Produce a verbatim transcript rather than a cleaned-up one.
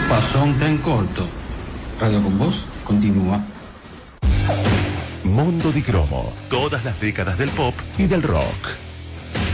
Pasó un tren corto. Radio con Voz continúa. Mondo di Cromo. Todas las décadas del pop y del rock.